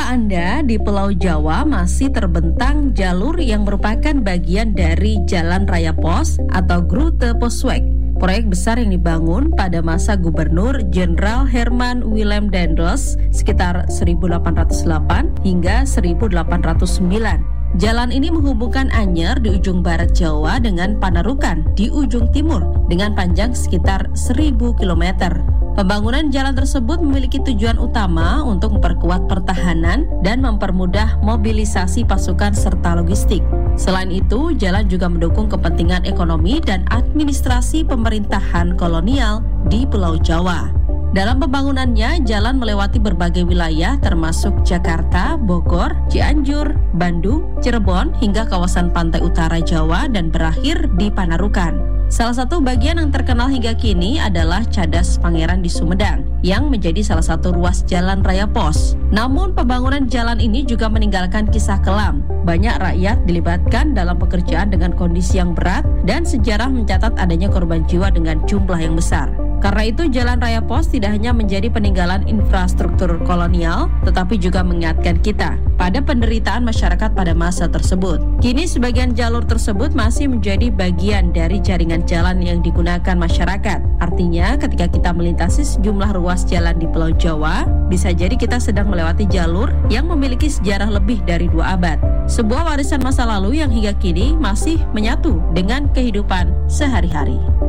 kota Anda di Pulau Jawa masih terbentang jalur yang merupakan bagian dari Jalan Raya Pos atau Groote Postweg. Proyek besar yang dibangun pada masa Gubernur Jenderal Herman Willem Daendels sekitar 1808 hingga 1809. Jalan ini menghubungkan Anyer di ujung barat Jawa dengan Panarukan di ujung timur dengan panjang sekitar 1000 km. Pembangunan jalan tersebut memiliki tujuan utama untuk memperkuat pertahanan dan mempermudah mobilisasi pasukan serta logistik. Selain itu, jalan juga mendukung kepentingan ekonomi dan administrasi pemerintahan kolonial di Pulau Jawa. Dalam pembangunannya, jalan melewati berbagai wilayah termasuk Jakarta, Bogor, Cianjur, Bandung, Cirebon, hingga kawasan pantai utara Jawa dan berakhir di Panarukan. Salah satu bagian yang terkenal hingga kini adalah Cadas Pangeran di Sumedang, yang menjadi salah satu ruas jalan raya pos. Namun pembangunan jalan ini juga meninggalkan kisah kelam. Banyak rakyat dilibatkan dalam pekerjaan dengan kondisi yang berat dan sejarah mencatat adanya korban jiwa dengan jumlah yang besar. Karena itu, Jalan Raya Pos tidak hanya menjadi peninggalan infrastruktur kolonial, tetapi juga mengingatkan kita pada penderitaan masyarakat pada masa tersebut. Kini sebagian jalur tersebut masih menjadi bagian dari jaringan jalan yang digunakan masyarakat. Artinya, ketika kita melintasi sejumlah ruas jalan di Pulau Jawa, bisa jadi kita sedang melewati jalur yang memiliki sejarah lebih dari 2 abad. Sebuah warisan masa lalu yang hingga kini masih menyatu dengan kehidupan sehari-hari.